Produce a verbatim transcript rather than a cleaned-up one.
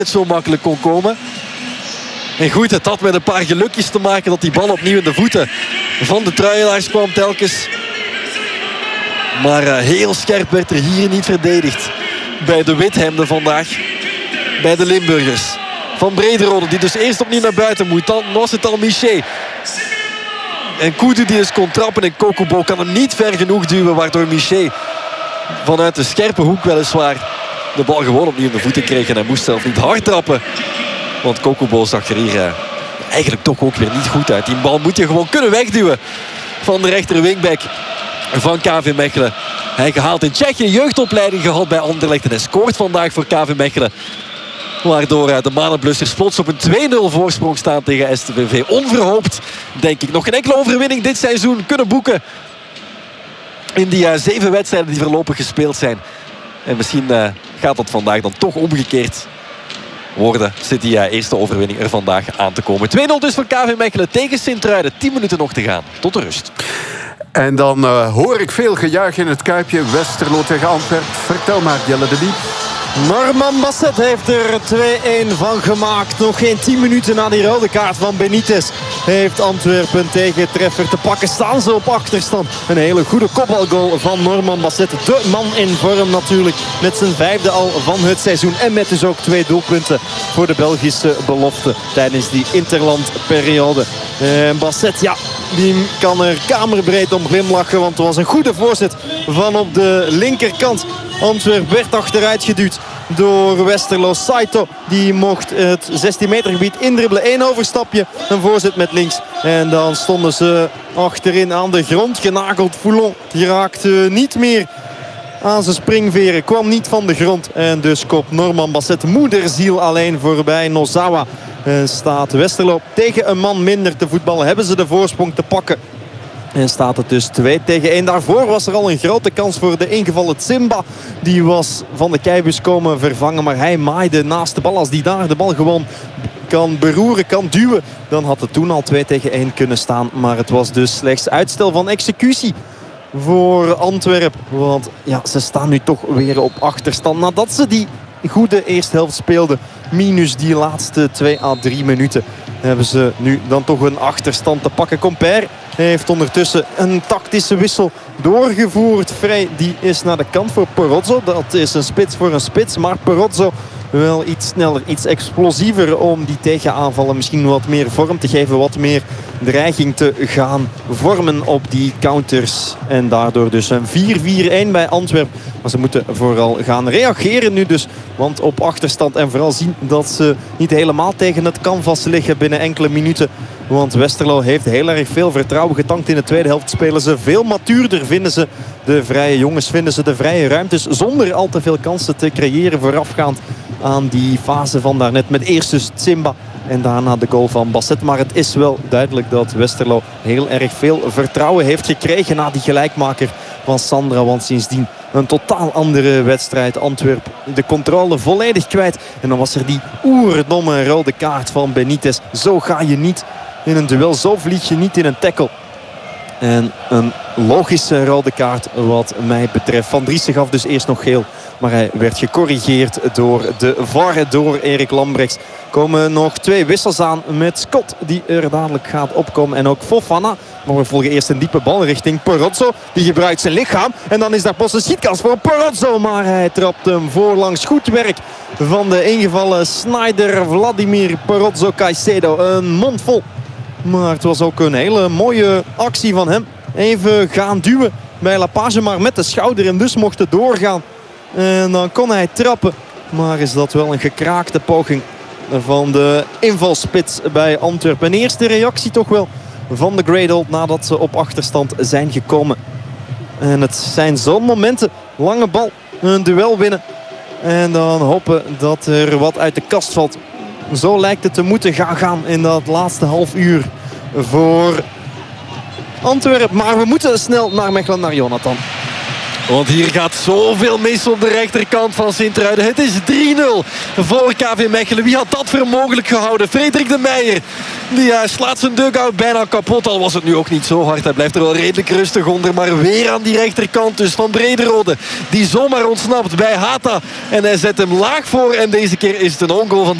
het zo makkelijk kon komen. En goed, het had met een paar gelukjes te maken dat die bal opnieuw in de voeten van de truielaars kwam telkens. Maar uh, heel scherp werd er hier niet verdedigd bij de Withemden vandaag. Bij de Limburgers. Van Brederode die dus eerst opnieuw naar buiten moet. Dan was het al Miché. En Kudu die dus kon trappen en Kokubo kan hem niet ver genoeg duwen. Waardoor Miché vanuit de scherpe hoek weliswaar de bal gewoon opnieuw in de voeten kreeg. En hij moest zelf niet hard trappen. Want Kokubo zag er hier uh, eigenlijk toch ook weer niet goed uit. Die bal moet je gewoon kunnen wegduwen van de rechter wingback van K V Mechelen. Hij gehaald in Tsjechië, jeugdopleiding gehad bij Anderlecht. En hij scoort vandaag voor K V Mechelen. Waardoor uh, de Manenblussers plots op een twee nul voorsprong staan tegen S T V V. Onverhoopt, denk ik, nog geen enkele overwinning dit seizoen kunnen boeken. In die uh, zeven wedstrijden die voorlopig gespeeld zijn. En misschien uh, gaat dat vandaag dan toch omgekeerd worden. Zit die uh, eerste overwinning er vandaag aan te komen. twee nul dus voor K V Mechelen tegen Sint-Truiden. tien minuten nog te gaan. Tot de rust. En dan uh, hoor ik veel gejuich in het Kuipje. Westerlo tegen Antwerpen. Vertel maar, Jelle de Diep. Norman Basset heeft er twee-een van gemaakt. Nog geen tien minuten na die rode kaart van Benitez heeft Antwerpen tegentreffer te pakken. Staan ze op achterstand. Een hele goede kopbalgoal van Norman Basset. De man in vorm natuurlijk. Met zijn vijfde al van het seizoen. En met dus ook twee doelpunten voor de Belgische belofte tijdens die interlandperiode. En Basset, ja, die kan er kamerbreed om glimlachen. Want het was een goede voorzet van op de linkerkant. Antwerpen werd achteruit geduwd door Westerlo. Saito die mocht het zestien meter gebied indribbelen. Eén overstapje, een voorzet met links. En dan stonden ze achterin aan de grond genageld. Foulon die raakte niet meer aan zijn springveren. Kwam niet van de grond. En dus kopt Norman Basset moederziel alleen voorbij Nozawa. En staat Westerlo tegen een man minder te voetballen. Hebben ze de voorsprong te pakken. En staat het dus twee tegen één. Daarvoor was er al een grote kans voor de ingevallen Tsimba. Die was van de keibus komen vervangen. Maar hij maaide naast de bal. Als die daar de bal gewoon kan beroeren, kan duwen. Dan had het toen al twee tegen één kunnen staan. Maar het was dus slechts uitstel van executie voor Antwerpen. Want ja, ze staan nu toch weer op achterstand. Nadat ze die goede eerste helft speelden. Minus die laatste twee à drie minuten. Hebben ze nu dan toch een achterstand te pakken. Compère heeft ondertussen een tactische wissel doorgevoerd. Vrij die is naar de kant voor Perozzo. Dat is een spits voor een spits. Maar Perozzo wel iets sneller, iets explosiever om die tegenaanvallen misschien wat meer vorm te geven. Wat meer dreiging te gaan vormen op die counters. En daardoor dus een vier vier-een bij Antwerpen. Maar ze moeten vooral gaan reageren nu dus. Want op achterstand en vooral zien dat ze niet helemaal tegen het canvas liggen binnen enkele minuten. Want Westerlo heeft heel erg veel vertrouwen getankt in de tweede helft. Spelen ze veel matuurder, vinden ze de vrije jongens, vinden ze de vrije ruimtes. Zonder al te veel kansen te creëren voorafgaand aan die fase van daarnet. Met eerst dus Tsimba en daarna de goal van Basset. Maar het is wel duidelijk dat Westerlo heel erg veel vertrouwen heeft gekregen na die gelijkmaker van Sandra. Want sindsdien een totaal andere wedstrijd. Antwerpen de controle volledig kwijt. En dan was er die oerdomme rode kaart van Benitez. Zo ga je niet in een duel. Zo vlieg je niet in een tackle. En een logische rode kaart wat mij betreft. Van Driessen gaf dus eerst nog geel. Maar hij werd gecorrigeerd door de V A R, door Erik Lambrechts. Komen nog twee wissels aan met Scott die er dadelijk gaat opkomen. En ook Fofana. Maar we volgen eerst een diepe bal richting Perozzo. Die gebruikt zijn lichaam. En dan is daar pas een schietkans voor Perozzo. Maar hij trapt hem voorlangs. Goed werk van de ingevallen Snyder Vladimir Perozzo Caicedo. Een mond vol. Maar het was ook een hele mooie actie van hem. Even gaan duwen bij Lapage, maar met de schouder. En dus mocht het doorgaan. En dan kon hij trappen. Maar is dat wel een gekraakte poging van de invalspits bij Antwerpen. Een eerste reactie toch wel van de Great Old nadat ze op achterstand zijn gekomen. En het zijn zo'n momenten. Lange bal, een duel winnen. En dan hopen dat er wat uit de kast valt. Zo lijkt het te moeten gaan gaan in dat laatste half uur voor Antwerpen. Maar we moeten snel naar Mechelen, naar Jonathan. Want hier gaat zoveel mis op de rechterkant van Sint-Truiden. Het is drie nul voor K V Mechelen. Wie had dat voor mogelijk gehouden? Frederik de Meijer. Die uh, slaat zijn dugout bijna kapot. Al was het nu ook niet zo hard. Hij blijft er wel redelijk rustig onder. Maar weer aan die rechterkant dus van Brederode. Die zomaar ontsnapt bij Hata. En hij zet hem laag voor. En deze keer is het een ongoal van